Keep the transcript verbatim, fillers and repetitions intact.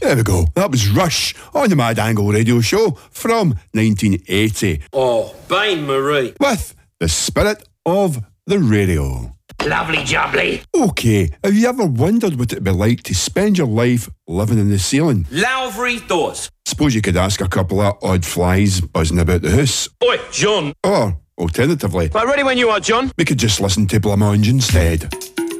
There we go. That was Rush on the Mad Angle Radio Show from nineteen eighty. Oh, Bain Marie. With the spirit of the radio. Lovely jubbly. Okay, have you ever wondered what it'd be like to spend your life living in the ceiling? Lowry doors. Suppose you could ask a couple of odd flies buzzing about the house. Oi, John. Or, alternatively, Right, ready when you are, John. we could just listen to Blancmange instead.